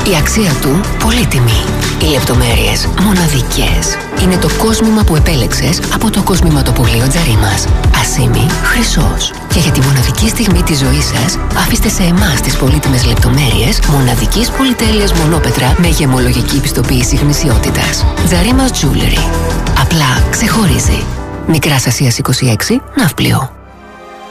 Η αξία του πολύτιμη. Οι λεπτομέρειες μοναδικές. Είναι το κόσμημα που επέλεξες από το κοσμηματοπωλείο Τζαρίμας. Ασίμι χρυσός. Και για τη μοναδική στιγμή της ζωής σας, αφήστε σε εμάς τις πολύτιμες λεπτομέρειες μοναδικής πολυτέλειας μονόπετρα με γεμολογική πιστοποίηση γνησιότητας. Τζαρίμας Jewelry. Απλά ξεχωρίζει. Μικράς Ασίας 26, Ναύπλιο.